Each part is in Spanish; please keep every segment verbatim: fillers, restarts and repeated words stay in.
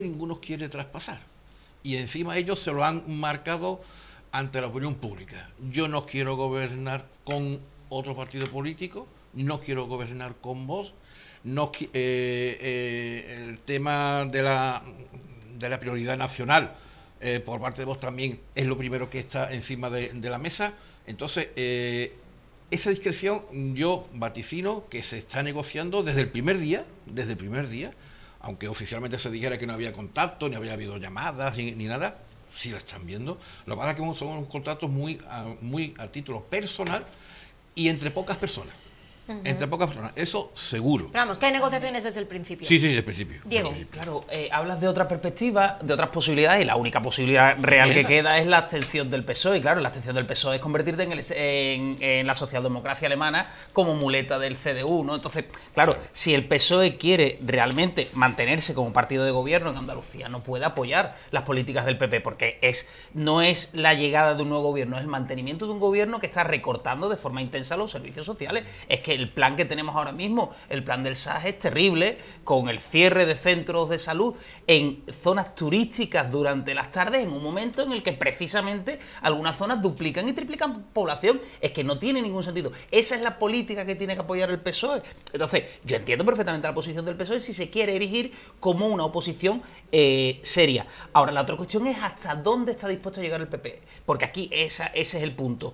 ninguno quiere traspasar. Y encima ellos se lo han marcado ante la opinión pública. Yo no quiero gobernar con otro partido político, no quiero gobernar con vos, no, eh, eh, el tema de la, de la prioridad nacional eh, por parte de vos también es lo primero que está encima de, de la mesa. Entonces, eh, esa discreción yo vaticino que se está negociando desde el primer día, desde el primer día, aunque oficialmente se dijera que no había contacto, ni había habido llamadas, ni, ni nada, sí la están viendo. Lo que pasa es que son contratos muy a, muy a título personal y entre pocas personas. Uh-huh. Entre pocas personas, eso seguro. Pero vamos, que hay negociaciones desde el principio. Sí, sí, desde el principio. Diego. Eh, claro, eh, hablas de otra perspectiva, de otras posibilidades, y la única posibilidad real que queda es la abstención del P S O E. Y claro, la abstención del P S O E es convertirte en, el, en, en la socialdemocracia alemana como muleta del C D U, ¿no? Entonces, claro, si el P S O E quiere realmente mantenerse como partido de gobierno en Andalucía, no puede apoyar las políticas del P P, porque es no es la llegada de un nuevo gobierno, es el mantenimiento de un gobierno que está recortando de forma intensa los servicios sociales. Es que el plan que tenemos ahora mismo, el plan del S A S, es terrible, con el cierre de centros de salud en zonas turísticas durante las tardes, en un momento en el que precisamente algunas zonas duplican y triplican población. Es que no tiene ningún sentido. Esa es la política que tiene que apoyar el P S O E. Entonces, yo entiendo perfectamente la posición del P S O E si se quiere erigir como una oposición eh, seria. Ahora, la otra cuestión es hasta dónde está dispuesto a llegar el P P, porque aquí esa, ese es el punto.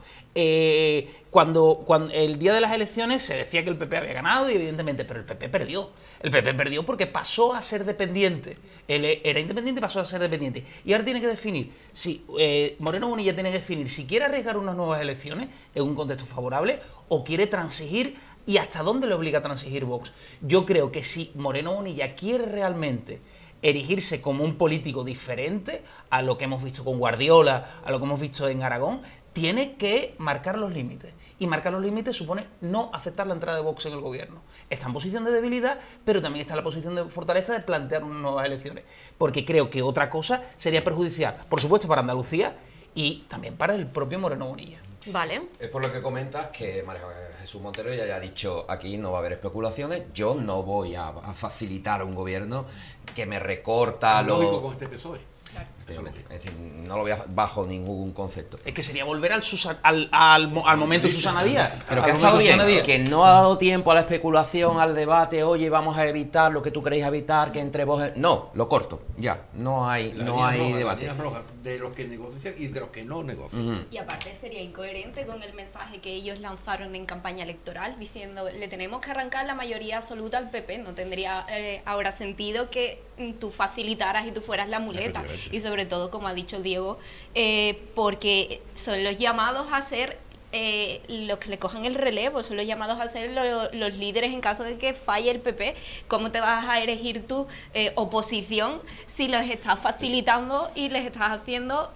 Eh, cuando, cuando el día de las elecciones se decía que el P P había ganado, y evidentemente, pero el P P perdió. El P P perdió porque pasó a ser dependiente. Él era independiente y pasó a ser dependiente. Y ahora tiene que definir, si eh, Moreno Bonilla tiene que definir si quiere arriesgar unas nuevas elecciones en un contexto favorable o quiere transigir, y hasta dónde le obliga a transigir Vox. Yo creo que si Moreno Bonilla quiere realmente erigirse como un político diferente a lo que hemos visto con Guardiola, a lo que hemos visto en Aragón, tiene que marcar los límites. Y marcar los límites supone no aceptar la entrada de Vox en el gobierno. Está en posición de debilidad, pero también está en la posición de fortaleza de plantear unas nuevas elecciones. Porque creo que otra cosa sería perjudicial, por supuesto, para Andalucía y también para el propio Moreno Bonilla. Vale. Es por lo que comentas que María Jesús Montero ya ha dicho, aquí no va a haber especulaciones, yo no voy a, a facilitar un gobierno que me recorta lo... lógico con este P S O E. Es decir, no lo veo bajo ningún concepto. Es que sería volver al, Susan, al, al, al momento Susana Díaz. Pero que ha estado bien, que no ha dado tiempo a la especulación, al debate, oye, vamos a evitar lo que tú queréis evitar, que entre vos... No, lo corto, ya, no hay, no hay roja, debate. Roja, de los que negocian y de los que no negocian. Uh-huh. Y aparte sería incoherente con el mensaje que ellos lanzaron en campaña electoral, diciendo, le tenemos que arrancar la mayoría absoluta al P P. No tendría eh, ahora sentido que tú facilitaras y tú fueras la muleta. Y sobre todo, como ha dicho Diego, eh, porque son los llamados a ser eh, los que le cojan el relevo, son los llamados a ser lo, los líderes en caso de que falle el P P. ¿Cómo te vas a elegir tú eh, oposición si los estás facilitando y les estás haciendo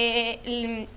eh,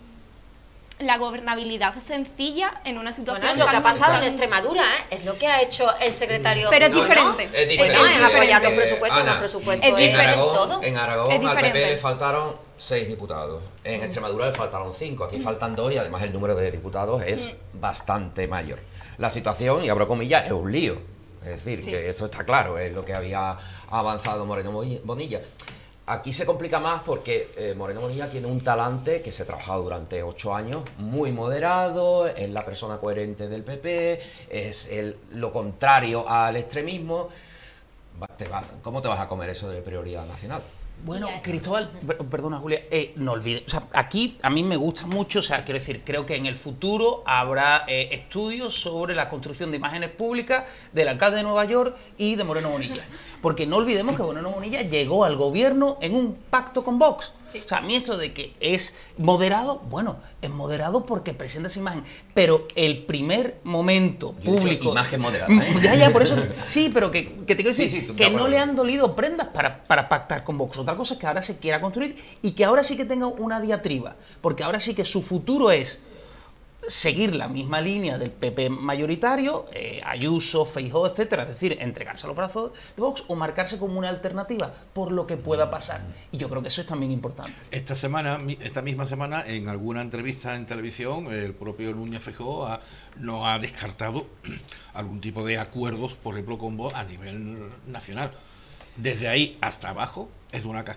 la gobernabilidad sencilla en una situación? Bueno, es lo que ha pasado en Extremadura, ¿eh? Es lo que ha hecho el secretario. Pero es no, diferente. No, es diferente. No, es apoyar los eh, presupuestos, Ana, los presupuestos. Es diferente. En Aragón, todo. En Aragón es al P P diferente. le faltaron seis diputados. En Extremadura le faltaron cinco. Aquí faltan dos y además el número de diputados es bastante mayor. La situación, y abro comillas, es un lío. Es decir, sí, que esto está claro, es lo que había avanzado Moreno Bonilla. Aquí se complica más porque eh, Moreno Bonilla tiene un talante que se ha trabajado durante ocho años, muy moderado, es la persona coherente del P P, es el, lo contrario al extremismo. Te va, ¿Cómo te vas a comer eso de prioridad nacional? Bueno, Cristóbal, perdona Julia, eh, no olvides, o sea, aquí a mí me gusta mucho, o sea, quiero decir, creo que en el futuro habrá eh, estudios sobre la construcción de imágenes públicas del alcalde de Nueva York y de Moreno Bonilla, porque no olvidemos que Moreno Bonilla llegó al gobierno en un pacto con Vox. Sí. O sea, a mí esto de que es moderado, bueno, es moderado porque presenta esa imagen, pero el primer momento Yo público... Imagen moderada, ¿eh? Ya, ya, por eso... Sí, pero que, que te quiero decir sí, sí, que no le han dolido prendas para, para pactar con Vox. Otra cosa es que ahora se quiera construir y que ahora sí que tenga una diatriba, porque ahora sí que su futuro es seguir la misma línea del P P mayoritario, eh, Ayuso, Feijóo, etcétera, es decir, entregarse a los brazos de Vox o marcarse como una alternativa por lo que pueda pasar. Y yo creo que eso es también importante. Esta semana, esta misma semana, en alguna entrevista en televisión, el propio Núñez Feijóo ha, no ha descartado algún tipo de acuerdos, por ejemplo, con Vox a nivel nacional. Desde ahí hasta abajo es una cascada.